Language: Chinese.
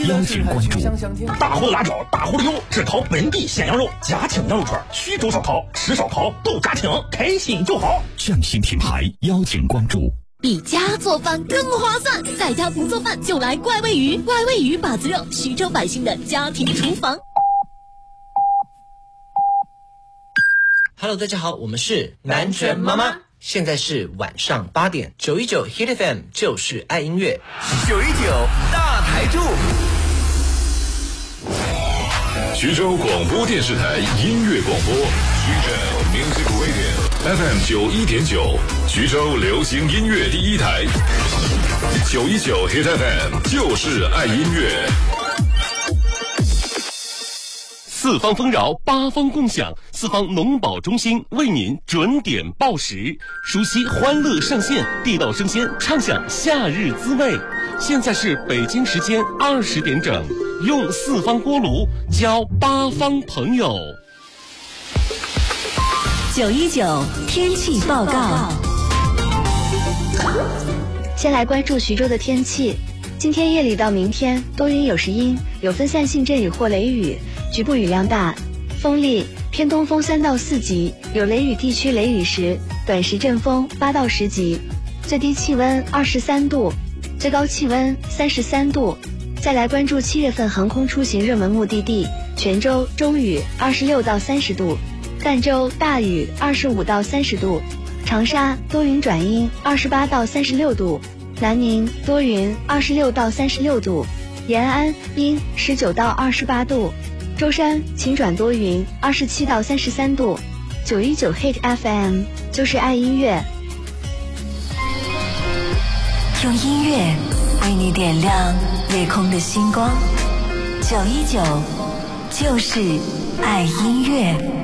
邀请关注。 大货的辣椒，大货的油，只烤本地鲜羊肉，家庭羊肉串，徐州烧烤，吃烧烤都家庭，开心就好。 匠心品牌邀请关注。 比家做饭更划算，在家不做饭就来怪味鱼，怪味鱼把子肉，徐州百姓的家庭厨房。 Hello， 大家好，我们是南拳妈妈。现在是晚上8点，919 Hit FM 就是爱音乐 ，919大台柱。 徐州广播电视台音乐广播，徐州 Music Radio FM 91.9，徐州流行音乐第一台，919 Hit FM 就是爱音乐。 四方丰饶，八方共享，四方农保中心为您准点报时，熟悉欢乐上线，地道生鲜，畅享夏日滋味。现在是北京时间20点整，用四方锅炉交八方朋友。 919天气报告。 先来关注徐州的天气。今天夜里到明天多云有时阴，有分散性阵雨或雷雨，局部雨量大，风力偏东风3到4级，有雷雨地区雷雨时，短时阵风8到10级，最低气温23度，最高气温33度。再来关注7月份航空出行热门目的地：泉州中雨26到30度，赣州大雨25到30度，长沙多云转阴28到36度，南宁多云26到36度，延安阴19到28度，舟山晴转多云27到33度。919 Hit FM 就是爱音乐， 用音乐为你点亮夜空的星光。919就是爱音乐。